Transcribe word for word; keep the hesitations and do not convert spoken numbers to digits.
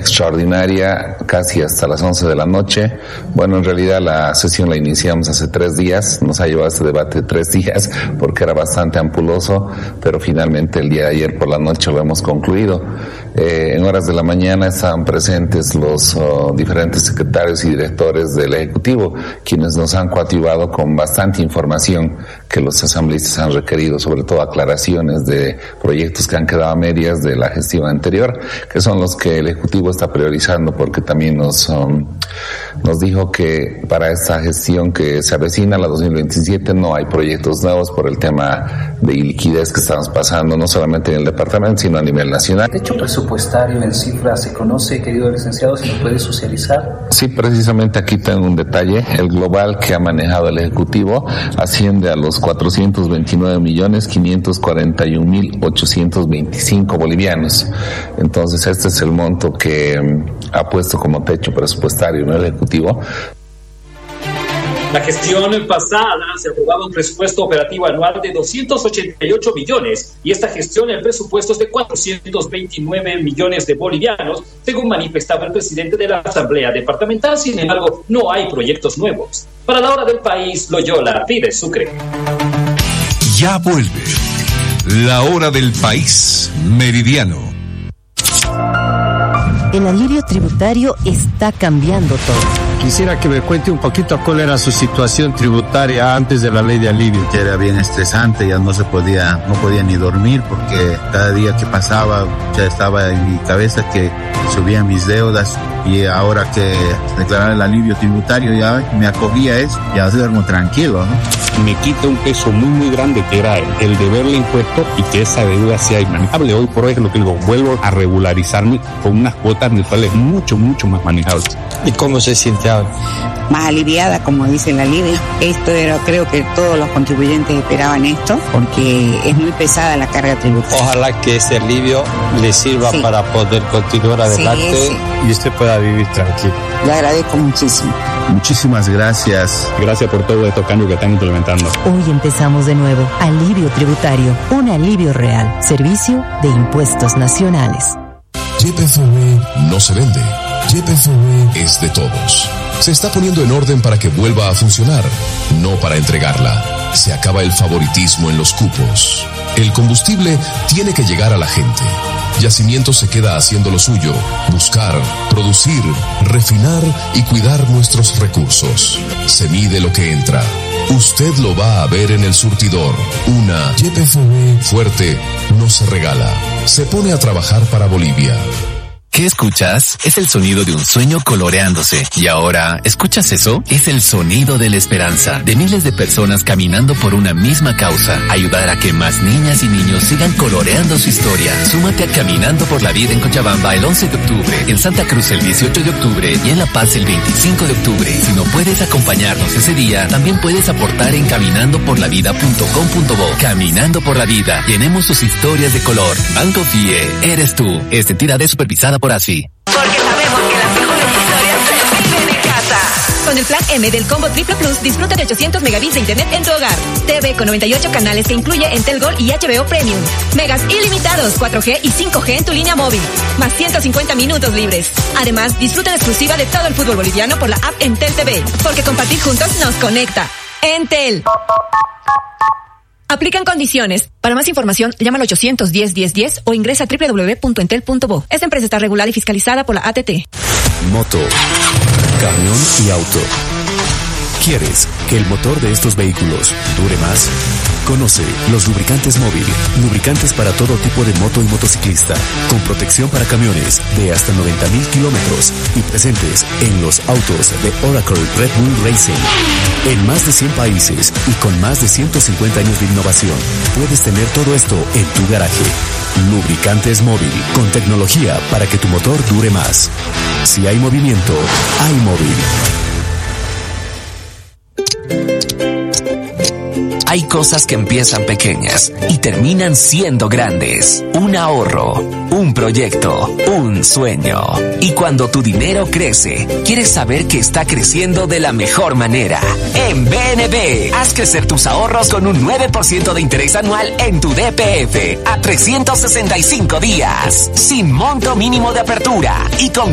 extraordinaria casi hasta las once de la noche. Bueno, en realidad la sesión la iniciamos hace tres días, nos ha llevado este debate tres días porque era bastante ampuloso, pero finalmente el día de ayer por la noche lo hemos concluido. Eh, en horas de la mañana estaban presentes los oh, diferentes secretarios y directores del Ejecutivo, quienes nos han coadyuvado con bastante información que los asambleístas han requerido, sobre todo aclaraciones de proyectos que han quedado a medias de la gestión anterior, que son los que el Ejecutivo está priorizando, porque también nos, um, nos dijo que para esta gestión que se avecina, la dos mil veintisiete, no hay proyectos nuevos por el tema de iliquidez que estamos pasando, no solamente en el departamento, sino a nivel nacional. De hecho, presupuestario en cifras se conoce, querido licenciado, si nos puede socializar. Sí, precisamente aquí tengo un detalle. El global que ha manejado el Ejecutivo asciende a los cuatrocientos veintinueve millones quinientos cuarenta y un mil ochocientos veinticinco bolivianos. Entonces este es el monto que um, ha puesto como techo presupuestario en el Ejecutivo. La gestión pasada se aprobaba un presupuesto operativo anual de doscientos ochenta y ocho millones y esta gestión el presupuesto es de cuatrocientos veintinueve millones de bolivianos, según manifestaba el presidente de la Asamblea Departamental. Sin embargo, no hay proyectos nuevos. Para la hora del país, Loyola pide Sucre. Ya vuelve la hora del país meridiano. El alivio tributario está cambiando todo. Quisiera que me cuente un poquito cuál era su situación tributaria antes de la ley de alivio. Que era bien estresante, ya no se podía, no podía ni dormir porque cada día que pasaba ya estaba en mi cabeza que subían mis deudas, y ahora que declarar el alivio tributario ya me acogía eso, ya duermo tranquilo, ¿no? Me quita un peso muy muy grande que era el deberle impuesto y que esa deuda sea inmanejable. Hoy por hoy es lo que digo, vuelvo a regularizarme con unas cuotas mensuales mucho mucho más manejables. ¿Y cómo se siente ahora? Más aliviada, como dice el alivio. Esto era, creo que todos los contribuyentes esperaban esto, porque es muy pesada la carga tributaria. Ojalá que ese alivio le sirva sí. para poder continuar adelante sí, sí. y usted pueda vivir tranquilo. Le agradezco muchísimo. Muchísimas gracias. Gracias por todo estos cambios que están implementando. Hoy empezamos de nuevo. Alivio tributario. Un alivio real. Servicio de Impuestos Nacionales. Y P F B no se vende. Y P F B es de todos. Se está poniendo en orden para que vuelva a funcionar, no para entregarla. Se acaba el favoritismo en los cupos. El combustible tiene que llegar a la gente. Yacimiento se queda haciendo lo suyo, buscar, producir, refinar y cuidar nuestros recursos. Se mide lo que entra. Usted lo va a ver en el surtidor. Una Y P F B fuerte no se regala. Se pone a trabajar para Bolivia. ¿Qué escuchas? Es el sonido de un sueño coloreándose. Y ahora, ¿escuchas eso? Es el sonido de la esperanza, de miles de personas caminando por una misma causa. Ayudar a que más niñas y niños sigan coloreando su historia. Súmate a Caminando por la Vida en Cochabamba el once de octubre, en Santa Cruz el dieciocho de octubre y en La Paz el veinticinco de octubre. Si no puedes acompañarnos ese día, también puedes aportar en caminando por la vida punto com punto bo. Caminando por la Vida. Llenemos sus historias de color. Banco F I E. Eres tú. Esta entidad es supervisada por ASFI. Porque sabemos que las mejores historias se viven en casa. Con el plan M del Combo Triple Plus, disfruta de ochocientos megabits de internet en tu hogar. T V con noventa y ocho canales que incluye Entel Gold y H B O Premium. Megas ilimitados, cuatro G y cinco G en tu línea móvil. Más ciento cincuenta minutos libres. Además, disfruta en exclusiva de todo el fútbol boliviano por la app Entel T V. Porque compartir juntos nos conecta. Entel. Aplican condiciones. Para más información, llama al ochocientos diez diez diez o ingresa a doble u doble u doble u punto entel punto bo. Esta empresa está regulada y fiscalizada por la A T T. Moto, camión y auto. ¿Quieres que el motor de estos vehículos dure más? Conoce los lubricantes móvil, lubricantes para todo tipo de moto y motociclista, con protección para camiones de hasta noventa mil kilómetros y presentes en los autos de Oracle Red Bull Racing. En más de cien países y con más de ciento cincuenta años de innovación, puedes tener todo esto en tu garaje. Lubricantes móvil, con tecnología para que tu motor dure más. Si hay movimiento, hay móvil. Hay cosas que empiezan pequeñas y terminan siendo grandes. Un ahorro, un proyecto, un sueño. Y cuando tu dinero crece, quieres saber que está creciendo de la mejor manera. En B N B, haz crecer tus ahorros con un nueve por ciento de interés anual en tu D P F a trescientos sesenta y cinco días, sin monto mínimo de apertura y con